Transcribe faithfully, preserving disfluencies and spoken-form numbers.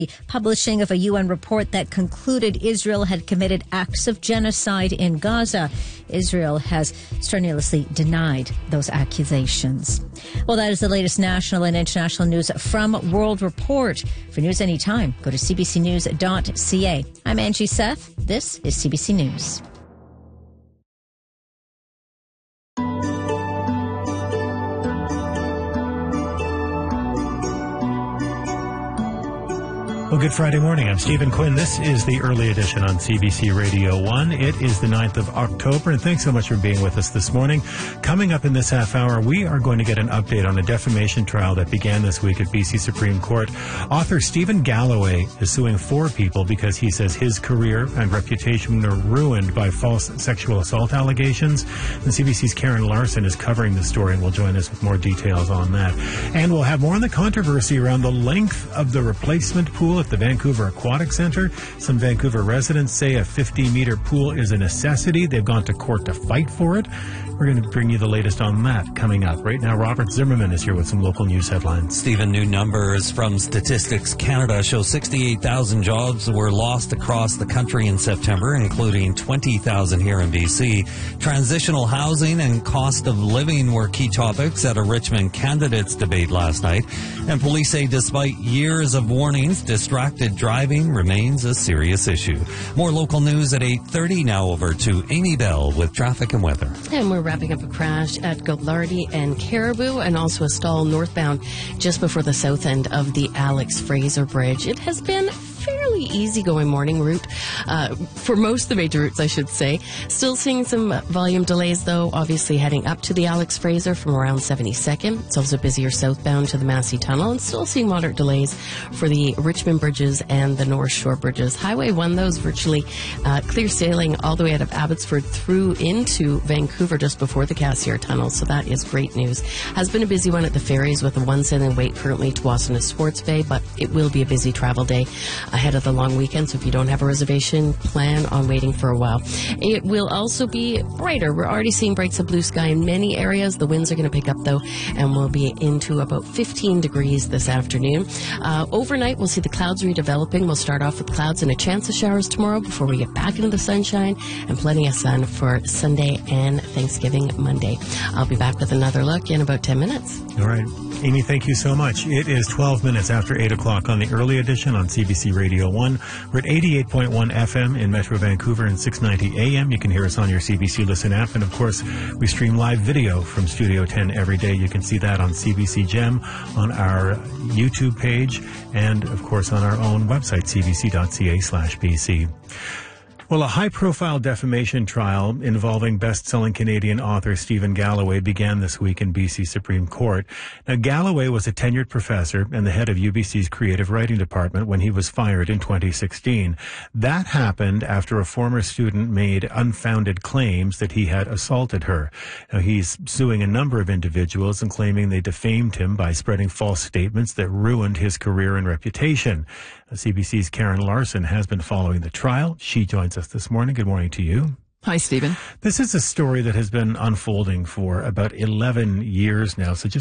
Publishing of a U N report that concluded Israel had committed acts of genocide in Gaza. Israel has strenuously denied those accusations. Well, that is the latest national and international news from World Report. For news anytime, go to c b c news dot c a. I'm Angie Seth. This is C B C News. Well, good Friday morning. I'm Stephen Quinn. This is the early edition on C B C Radio one. It is the ninth of October, and thanks so much for being with us this morning. Coming up in this half hour, we are going to get an update on a defamation trial that began this week at B C Supreme Court. Author Stephen Galloway is suing four people because he says his career and reputation were ruined by false sexual assault allegations. And C B C's Karen Larson is covering the story and will join us with more details on that. And we'll have more on the controversy around the length of the replacement pool at the Vancouver Aquatic Centre. Some Vancouver residents say a fifty metre pool is a necessity. They've gone to court to fight for it. We're going to bring you the latest on that coming up. Right now, Robert Zimmerman is here with some local news headlines. Stephen, new numbers from Statistics Canada show sixty-eight thousand jobs were lost across the country in September, including twenty thousand here in B C. Transitional housing and cost of living were key topics at a Richmond candidates debate last night. And police say despite years of warnings, distracted driving remains a serious issue. More local news at eight thirty. Now over to Amy Bell with traffic and weather. And we're wrapping up a crash at Gallardi and Caribou, and also a stall northbound just before the south end of the Alex Fraser Bridge. It has been fairly easygoing morning route uh, for most of the major routes, I should say. Still seeing some volume delays, though, obviously heading up to the Alex Fraser from around seventy-second. It's also busier southbound to the Massey Tunnel, and still seeing moderate delays for the Richmond bridges and the North Shore bridges. Highway one, though, is virtually uh, clear sailing all the way out of Abbotsford through into Vancouver just before the Cassiar Tunnel, so that is great news. Has been a busy one at the ferries with a one sailing wait currently to Wasana Sports Bay, but it will be a busy travel day ahead of the long weekend, so if you don't have a reservation, plan on waiting for a while. It will also be brighter. We're already seeing bright to blue sky in many areas. The winds are going to pick up, though, and we'll be into about fifteen degrees this afternoon. Uh, overnight, we'll see the clouds redeveloping. We'll start off with clouds and a chance of showers tomorrow before we get back into the sunshine, and plenty of sun for Sunday and Thanksgiving Monday. I'll be back with another look in about ten minutes. All right. Amy, thank you so much. It is twelve minutes after eight o'clock on the early edition on C B C Radio one. We're at eighty-eight point one F M in Metro Vancouver and six ninety A M. You can hear us on your C B C Listen app. And, of course, we stream live video from Studio ten every day. You can see that on C B C Gem, on our YouTube page, and, of course, on our own website, c b c dot c a slash b c. Well, a high-profile defamation trial involving best-selling Canadian author Stephen Galloway began this week in B C Supreme Court. Now, Galloway was a tenured professor and the head of U B C's creative writing department when he was fired in twenty sixteen. That happened after a former student made unfounded claims that he had assaulted her. Now, he's suing a number of individuals and claiming they defamed him by spreading false statements that ruined his career and reputation. C B C's Karen Larson has been following the trial. She joins us this morning. Good morning to you. Hi, Stephen. This is a story that has been unfolding for about eleven years now, so just